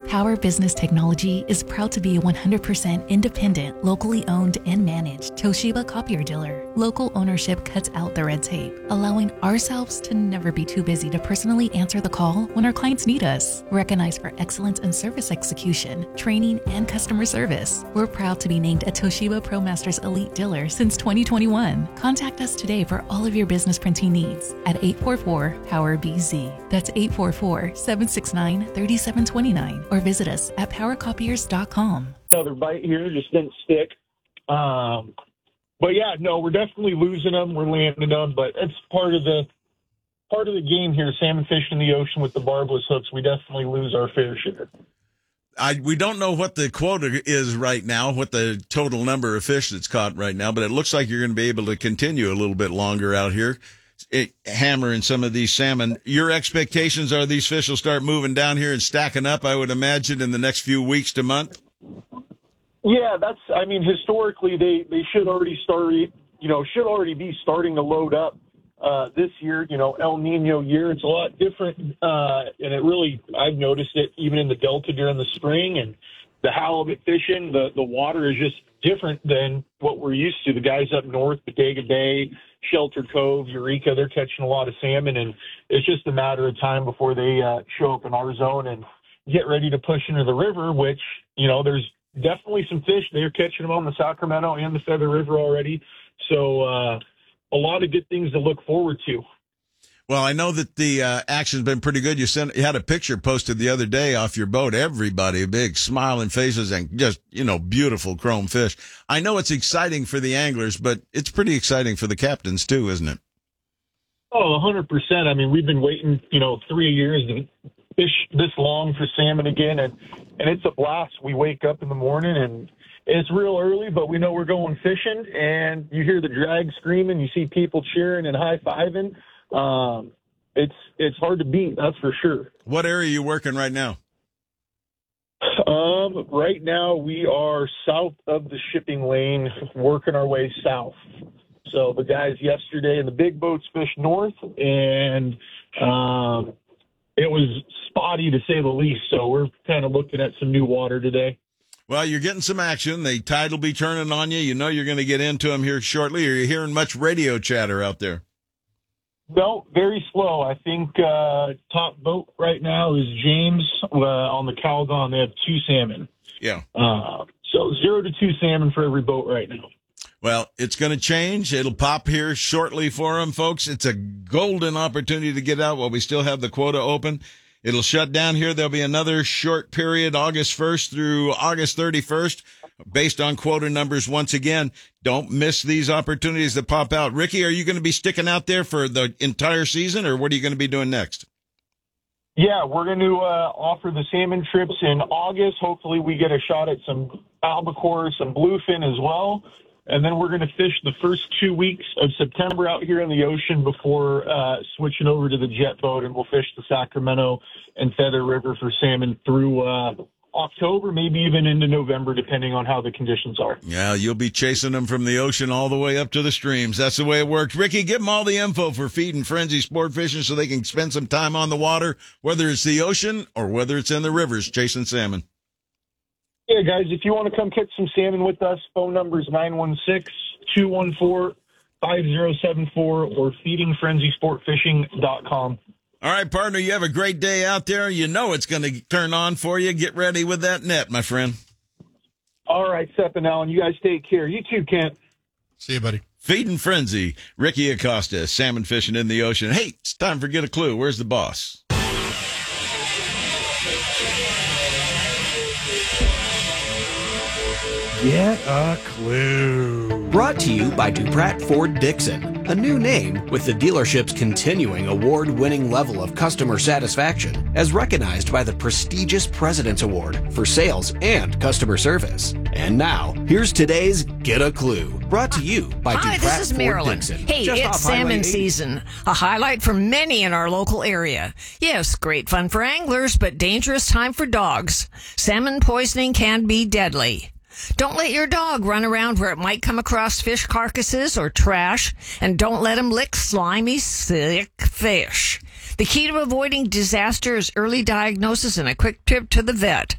Power Business Technology is proud to be a 100% independent, locally owned and managed Toshiba copier dealer. Local ownership cuts out the red tape, allowing ourselves to never be too busy to personally answer the call when our clients need us. Recognized for excellence in service execution, training, and customer service, we're proud to be named a Toshiba ProMasters Elite Dealer since 2021. Contact us today for all of your business printing needs at 844-POWER-BZ. That's 844-769-3729. Or visit us at powercopiers.com. Another bite here, just didn't stick. But yeah, no, we're definitely losing them. We're landing them, but it's part of the game here. Salmon fishing in the ocean with the barbless hooks, we definitely lose our fair share. We don't know what the quota is right now, what the total number of fish that's caught right now, but it looks like you're going to be able to continue a little bit longer out here, hammering some of these salmon. Your expectations are these fish will start moving down here and stacking up, I would imagine, in the next few weeks to month? Yeah, historically they should already be starting to load up this year. El Nino year, it's a lot different, and it really, I've noticed it even in the Delta during the spring, and the halibut fishing, the water is just different than what we're used to. The guys up north, Bodega Bay, Shelter Cove, Eureka, they're catching a lot of salmon, and it's just a matter of time before they show up in our zone and get ready to push into the river, which, there's definitely some fish. They're catching them on the Sacramento and the Feather River already. So a lot of good things to look forward to. Well, I know that the action's been pretty good. You had a picture posted the other day off your boat. Everybody, big smiling faces and just, beautiful chrome fish. I know it's exciting for the anglers, but it's pretty exciting for the captains too, isn't it? Oh, 100%. I mean, we've been waiting, 3 years to fish this long for salmon again, and it's a blast. We wake up in the morning and it's real early, but we know we're going fishing, and you hear the drag screaming, you see people cheering and high-fiving. It's hard to beat, that's for sure. What area are you working right now? Right now we are south of the shipping lane, working our way south. So the guys yesterday in the big boats fished north, and it was spotty to say the least. So we're kind of looking at some new water today. Well, you're getting some action. The tide will be turning on you. You know you're going to get into them here shortly. Are you hearing much radio chatter out there? No, very slow. I think top boat right now is James on the Calgon. They have 2 salmon. Yeah. So 0 to 2 salmon for every boat right now. Well, it's going to change. It'll pop here shortly for them, folks. It's a golden opportunity to get out while we still have the quota open. It'll shut down here. There'll be another short period, August 1st through August 31st, based on quota numbers. Once again, don't miss these opportunities that pop out. Ricky, are you going to be sticking out there for the entire season, or what are you going to be doing next? Yeah, we're going to offer the salmon trips in August. Hopefully we get a shot at some albacore, some bluefin as well. And then we're going to fish the first 2 weeks of September out here in the ocean before switching over to the jet boat, and we'll fish the Sacramento and Feather River for salmon through October, maybe even into November, depending on how the conditions are. Yeah, you'll be chasing them from the ocean all the way up to the streams. That's the way it works. Ricky, give them all the info for Feeding Frenzy Sport Fishing so they can spend some time on the water, whether it's the ocean or whether it's in the rivers chasing salmon. Yeah, guys, if you want to come catch some salmon with us, phone number is 916-214-5074 or feedingfrenzysportfishing.com. All right, partner, you have a great day out there. You know it's going to turn on for you. Get ready with that net, my friend. All right, Seth and Alan, you guys take care. You too, Kent. See you, buddy. Feeding Frenzy, Ricky Acosta, salmon fishing in the ocean. Hey, it's time for Get a Clue. Where's the boss? Get a Clue. Brought to you by Duprat Ford Dixon, a new name with the dealership's continuing award-winning level of customer satisfaction, as recognized by the prestigious President's Award for sales and customer service. And now, here's today's Get a Clue, brought to you by Duprat this is Ford Marilyn. Dixon. Hey, just it's off Highway salmon 80. season, a highlight for many in our local area. Yes, great fun for anglers, but dangerous time for dogs. Salmon poisoning can be deadly. Don't let your dog run around where it might come across fish carcasses or trash, and don't let him lick slimy, sick fish. The key to avoiding disaster is early diagnosis and a quick trip to the vet.